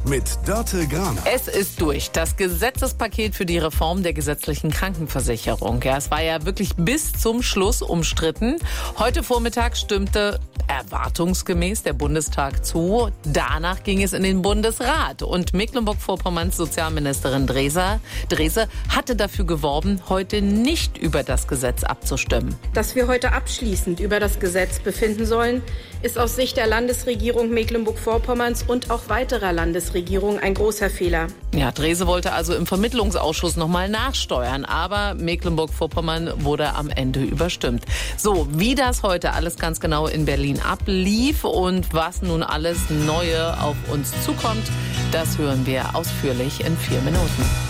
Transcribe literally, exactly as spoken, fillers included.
mit Dörte Graner. Es ist durch. Das Gesetzespaket für die Reform der gesetzlichen Krankenversicherung. Ja, es war ja wirklich bis zum Schluss umstritten. Heute Vormittag stimmte erwartungsgemäß der Bundestag zu. Danach ging es in den Bundesrat. Und Mecklenburg-Vorpommerns Sozialministerin Drese, Drese hatte dafür geworben, heute nicht über das Gesetz abzustimmen. Dass wir heute abschließend über das Gesetz befinden sollen, ist aus Sicht der Landesregierung Mecklenburg-Vorpommerns und auch weiterer Landesregierungen ein großer Fehler. Ja, Drese wollte also im Vermittlungsausschuss nochmal nachsteuern, aber Mecklenburg-Vorpommern wurde am Ende überstimmt. So, wie das heute alles ganz genau in Berlin ablief und was nun alles Neue auf uns zukommt, das hören wir ausführlich in vier Minuten.